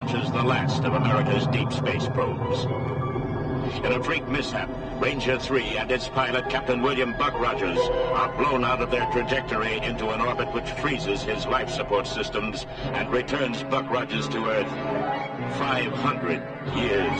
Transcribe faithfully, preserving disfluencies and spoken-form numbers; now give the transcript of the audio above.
launches the last of America's deep space probes. In a freak mishap, Ranger three and its pilot, Captain William Buck Rogers, are blown out of their trajectory into an orbit which freezes his life support systems and returns Buck Rogers to Earth five hundred years